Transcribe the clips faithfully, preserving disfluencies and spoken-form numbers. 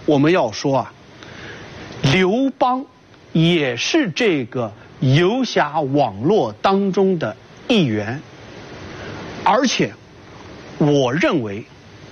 我们要说啊，刘邦也是这个游侠网络当中的一员，而且我认为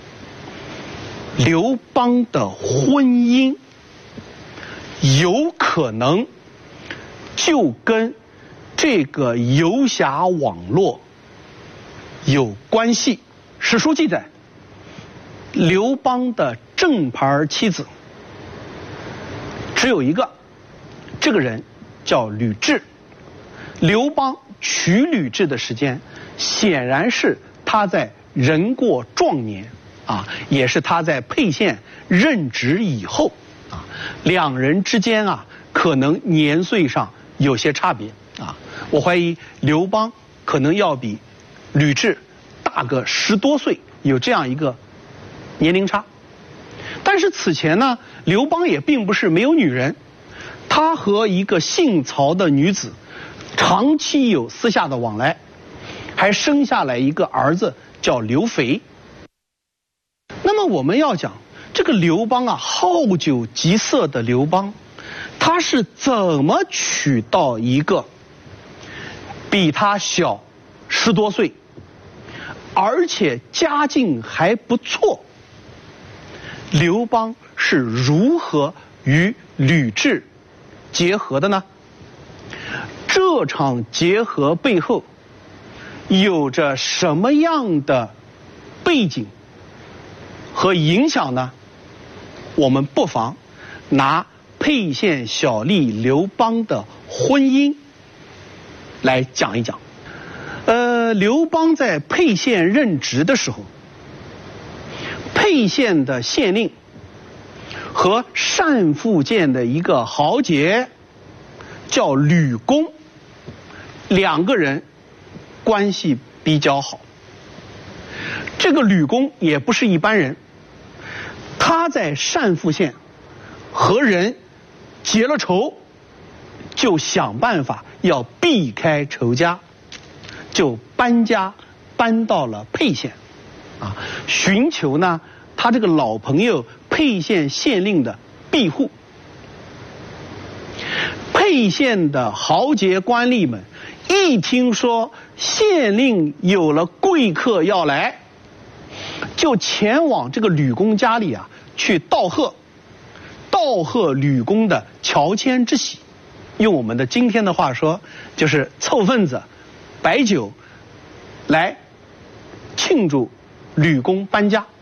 刘邦的婚姻有可能就跟这个游侠网络有关系。史书记载，刘邦的正牌妻子只有一个，这个人叫吕雉。刘邦娶吕雉的时间，显然是他在人过壮年啊，也是他在沛县任职以后啊，两人之间啊，可能年岁上有些差别啊。我怀疑刘邦可能要比吕雉大个十多岁，有这样一个年龄差。但是此前呢，刘邦也并不是没有女人，他和一个姓曹的女子长期有私下的往来，还生下来一个儿子叫刘肥。那么我们要讲这个刘邦啊，好酒极色的刘邦，他是怎么娶到一个比他小十多岁，而且家境还不错，刘邦是如何与吕雉结合的呢？这场结合背后有着什么样的背景和影响呢？我们不妨拿沛县小吏刘邦的婚姻来讲一讲。呃，刘邦在沛县任职的时候，沛县的县令和单父县的一个豪杰叫吕公，两个人关系比较好。这个吕公也不是一般人，他在单父县和人结了仇，就想办法要避开仇家，就搬家搬到了沛县啊，寻求呢他这个老朋友沛县县令的庇护。沛县的豪杰官吏们一听说县令有了贵客要来，就前往这个吕公家里啊去道贺，道贺吕公的乔迁之喜。用我们的今天的话说，就是凑份子摆酒来庆祝吕公搬家。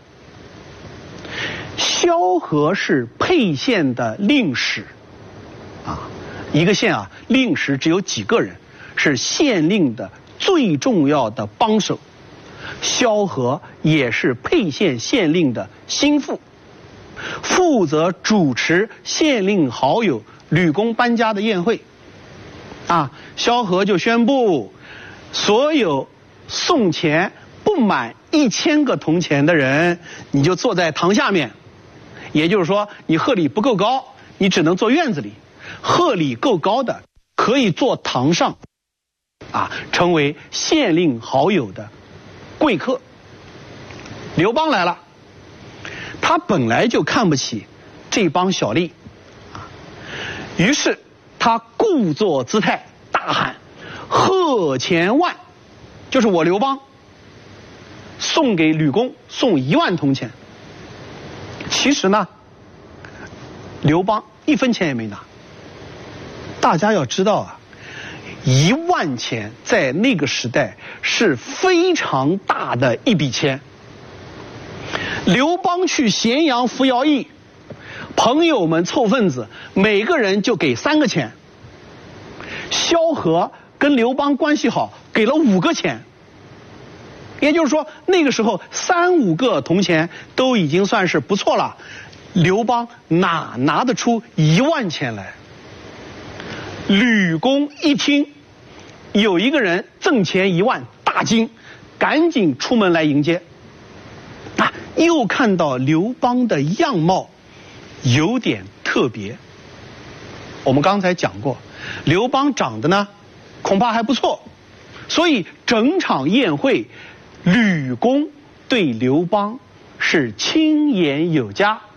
萧何是沛县的令史啊，一个县啊，令史只有几个人，是县令的最重要的帮手。萧何也是沛县县令的心腹，负责主持县令好友吕公搬家的宴会啊。萧何就宣布，所有送钱不满一千个铜钱的人，你就坐在堂下面，也就是说你贺礼不够高，你只能坐院子里，贺礼够高的可以坐堂上啊，成为县令好友的贵客。刘邦来了，他本来就看不起这帮小吏啊，于是他故作姿态大喊贺钱万，就是我刘邦送给吕公送一万铜钱。其实呢，刘邦一分钱也没拿。大家要知道啊，一万钱在那个时代是非常大的一笔钱。刘邦去咸阳服徭役，朋友们凑份子，每个人就给三个钱。萧何跟刘邦关系好，给了五个钱。也就是说，那个时候三五个铜钱都已经算是不错了，刘邦哪拿得出一万钱来？吕公一听有一个人赠钱一万，大惊，赶紧出门来迎接。啊，又看到刘邦的样貌有点特别。我们刚才讲过，刘邦长得呢恐怕还不错，所以整场宴会，吕公对刘邦是亲言有加。